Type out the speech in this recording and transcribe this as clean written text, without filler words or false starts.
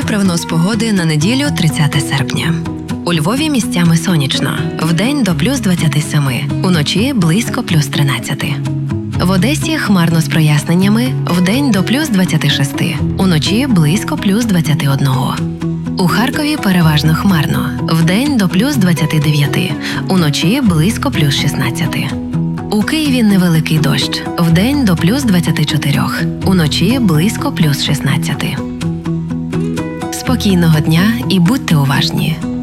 прогноз погоди на неділю 30 серпня. У Львові місцями сонячно. Вдень до плюс 27, уночі близько плюс 13. В Одесі хмарно з проясненнями, вдень до плюс 26, уночі близько плюс 21. У Харкові переважно хмарно, вдень до плюс 29, уночі близько плюс 16. У Києві невеликий дощ, вдень до плюс 24, уночі близько плюс 16. Спокійного дня і будьте уважні.